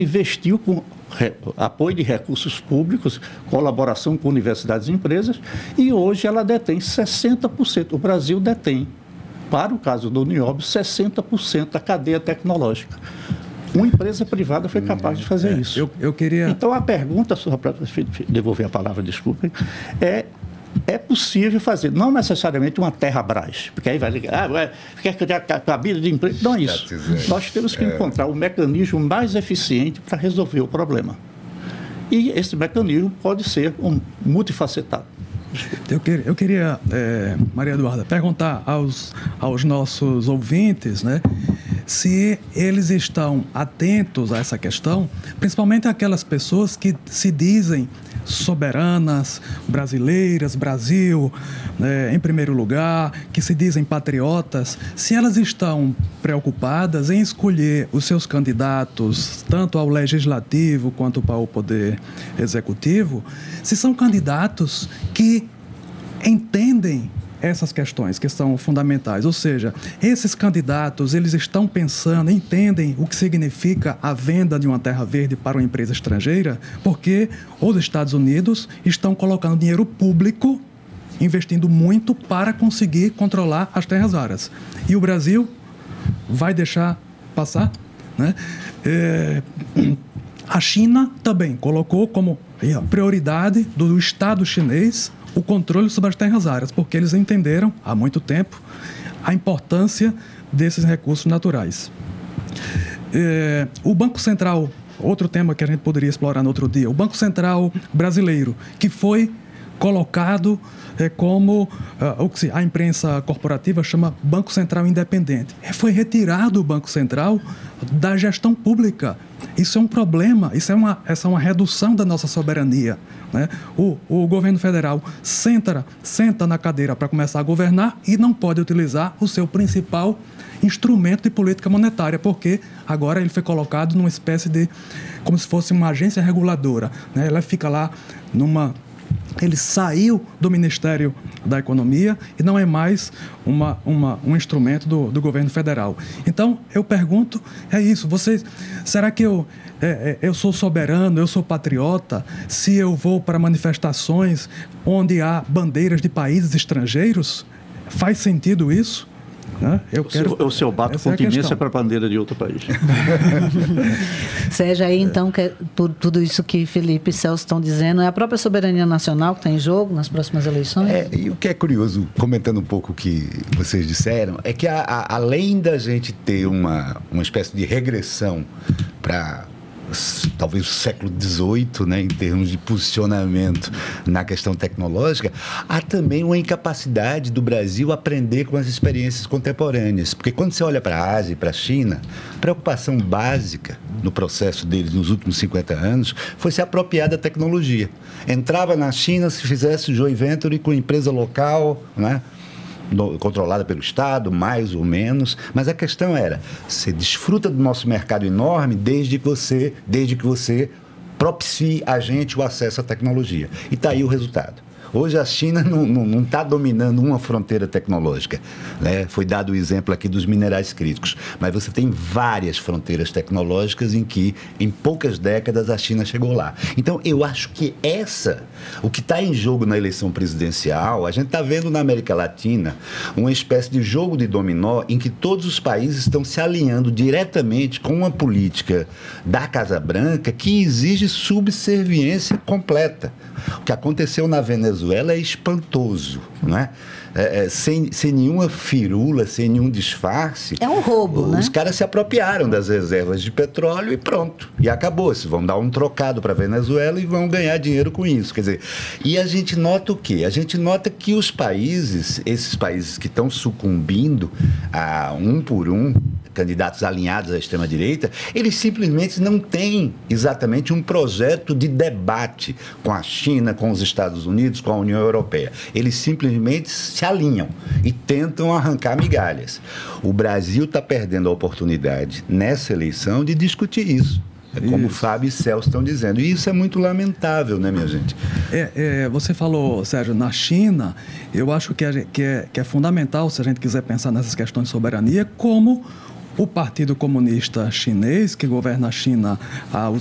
investiu com apoio de recursos públicos, colaboração com universidades e empresas, e hoje ela detém 60%. O Brasil detém, para o caso do Nióbio, 60% da cadeia tecnológica. Uma empresa privada foi capaz de fazer isso. Eu queria... Então, a pergunta, só para devolver a palavra, desculpem, é possível fazer, não necessariamente uma Terra-Brás, porque aí vai ligar, quer criar cabida de emprego. Não é isso. Nós temos que encontrar o mecanismo mais eficiente para resolver o problema. E esse mecanismo pode ser multifacetado. Eu queria, Maria Eduarda, perguntar aos nossos ouvintes, né, se eles estão atentos a essa questão, principalmente aquelas pessoas que se dizem soberanas, brasileiras, Brasil, em primeiro lugar, que se dizem patriotas, se elas estão preocupadas em escolher os seus candidatos, tanto ao legislativo quanto para o poder executivo, se são candidatos que entendem essas questões que são fundamentais, ou seja, esses candidatos, eles estão pensando, entendem o que significa a venda de uma terra verde para uma empresa estrangeira, porque os Estados Unidos estão colocando dinheiro público, investindo muito para conseguir controlar as terras raras. E o Brasil vai deixar passar, né? A China também colocou como prioridade do Estado chinês o controle sobre as terras raras, porque eles entenderam, há muito tempo, a importância desses recursos naturais. O Banco Central, outro tema que a gente poderia explorar no outro dia, o Banco Central brasileiro, que foi colocado como o que a imprensa corporativa chama Banco Central Independente. Foi retirado o Banco Central da gestão pública. Isso é um problema, essa é uma redução da nossa soberania, né? O governo federal senta na cadeira para começar a governar e não pode utilizar o seu principal instrumento de política monetária, porque agora ele foi colocado numa espécie de, como se fosse uma agência reguladora, né? Ela fica lá ele saiu do Ministério da Economia e não é mais um instrumento do governo federal. Então, eu pergunto, será que eu sou soberano, eu sou patriota, se eu vou para manifestações onde há bandeiras de países estrangeiros? Faz sentido isso? O seu bato continência para a bandeira de outro país. Sérgio, aí então, tudo isso que Felipe e Celso estão dizendo, é a própria soberania nacional que está em jogo nas próximas eleições? E o que é curioso, comentando um pouco o que vocês disseram, é que além da gente ter uma espécie de regressão para talvez o século XVIII, né, em termos de posicionamento na questão tecnológica, há também uma incapacidade do Brasil aprender com as experiências contemporâneas. Porque quando você olha para a Ásia e para a China, a preocupação básica no processo deles nos últimos 50 anos foi se apropriar da tecnologia. Entrava na China, se fizesse joint venture com empresa local, né, controlada pelo Estado, mais ou menos, mas a questão era, você desfruta do nosso mercado enorme desde que você propicie a gente o acesso à tecnologia. E está aí o resultado. Hoje a China não está dominando uma fronteira tecnológica, né? Foi dado o exemplo aqui dos minerais críticos, mas você tem várias fronteiras tecnológicas em que, em poucas décadas, a China chegou lá. Então, eu acho que o que está em jogo na eleição presidencial, a gente está vendo na América Latina uma espécie de jogo de dominó em que todos os países estão se alinhando diretamente com uma política da Casa Branca que exige subserviência completa. O que aconteceu na Venezuela é espantoso, não é? Sem nenhuma firula, sem nenhum disfarce. É um roubo, né? Os caras se apropriaram das reservas de petróleo e pronto. E acabou-se. Vão dar um trocado para a Venezuela e vão ganhar dinheiro com isso. Quer dizer, e a gente nota o quê? A gente nota que esses países que estão sucumbindo a um por um, candidatos alinhados à extrema-direita, eles simplesmente não têm exatamente um projeto de debate com a China, com os Estados Unidos, com a União Europeia. Eles simplesmente se alinham e tentam arrancar migalhas. O Brasil está perdendo a oportunidade, nessa eleição, de discutir isso. Como o Fábio e Celso estão dizendo. E isso é muito lamentável, né, minha gente? Você falou, Sérgio, na China, eu acho que é fundamental, se a gente quiser pensar nessas questões de soberania, como o Partido Comunista Chinês, que governa a China há